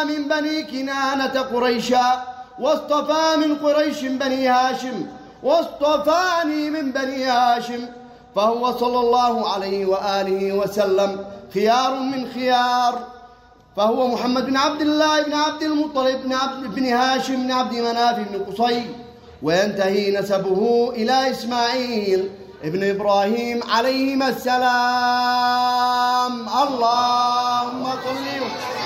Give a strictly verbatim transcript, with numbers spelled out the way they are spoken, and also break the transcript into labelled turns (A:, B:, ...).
A: من بني كنانة قريشا، واصطفى من قريش بني هاشم، واصطفاني من بني هاشم، فهو صلى الله عليه وآله وسلم خيار من خيار، فهو محمد بن عبد الله بن عبد المطلب بن, عبد بن هاشم بن عبد مناف بن قصي، وينتهي نسبه إلى إسماعيل ابن إبراهيم عليهما السلام. اللهم صل